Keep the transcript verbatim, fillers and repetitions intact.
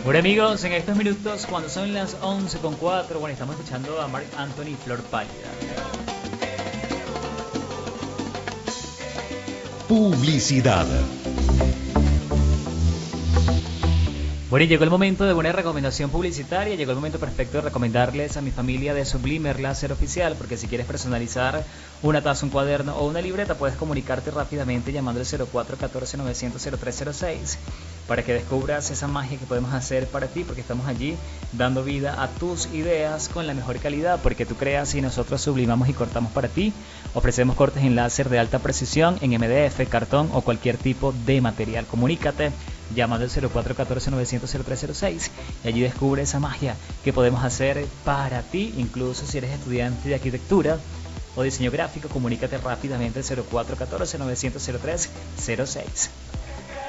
Bueno amigos, en estos minutos, cuando son las once con cuatro, bueno, estamos escuchando a Marc Anthony Flor Pálida. Publicidad. Bueno, y llegó el momento de una recomendación publicitaria, lllegó el momento perfecto de recomendarles a mi familia de Sublimer Láser Oficial, porque si quieres personalizar una taza, un cuaderno o una libreta, puedes comunicarte rápidamente llamando al cero cuatro uno cuatro, novecientos, cero tres cero seis para que descubras esa magia que podemos hacer para ti, porque estamos allí dando vida a tus ideas con la mejor calidad, porque tú creas y nosotros sublimamos y cortamos para ti. Ofrecemos cortes en láser de alta precisión en M D F, cartón o cualquier tipo de material. Comunícate llamando al cero cuatro uno cuatro, novecientos, cero tres cero seis y allí descubre esa magia que podemos hacer para ti. Incluso si eres estudiante de arquitectura o diseño gráfico, comunícate rápidamente al cero cuatro uno cuatro, novecientos, cero tres cero seis.